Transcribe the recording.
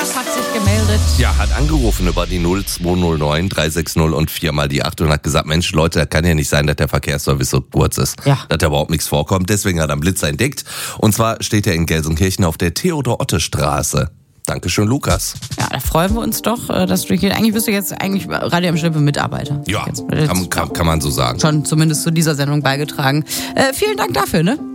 Lukas hat sich gemeldet. Ja, hat angerufen über die 0209 360 und 4 die 8 und hat gesagt, Mensch Leute, das kann ja nicht sein, dass der Verkehrsservice so kurz ist. Ja. Dass da überhaupt nichts vorkommt. Deswegen hat er einen Blitzer entdeckt. Und zwar steht er in Gelsenkirchen auf der Theodor-Otte-Straße. Dankeschön, Lukas. Ja, da freuen wir uns doch, dass du hier, eigentlich bist du jetzt Radio am Schnippe Mitarbeiter. Ja, kann man so sagen. Schon zumindest zu dieser Sendung beigetragen. Vielen Dank dafür, ne?